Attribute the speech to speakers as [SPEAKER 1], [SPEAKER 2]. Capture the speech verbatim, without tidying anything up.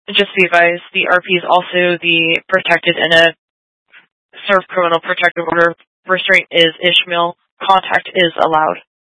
[SPEAKER 1] Just be advised, the R P is also the protected in a served criminal protective order. Restraint is Ishmael. Contact is allowed.